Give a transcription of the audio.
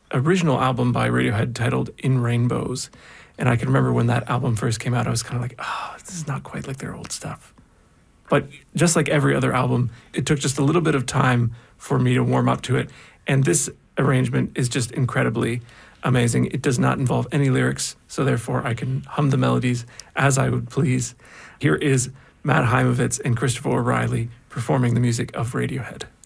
original album by Radiohead titled In Rainbows. And I can remember when that album first came out, I was kind of like, oh, this is not quite like their old stuff. But just like every other album, it took just a little bit of time for me to warm up to it. And this arrangement is just incredibly amazing. It does not involve any lyrics, so therefore I can hum the melodies as I would please. Here is Matt Heimovitz and Christopher O'Reilly performing the music of Radiohead.